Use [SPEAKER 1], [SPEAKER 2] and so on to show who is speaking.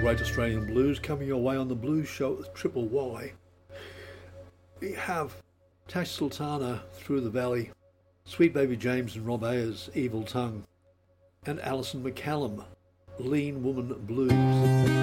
[SPEAKER 1] great Australian blues coming your way on the Blues Show with Triple Y. We have Tash Sultana, Through the Valley, Sweet Baby James and Rob Ayers, Evil Tongue, and Alison McCallum, Lean Woman Blues.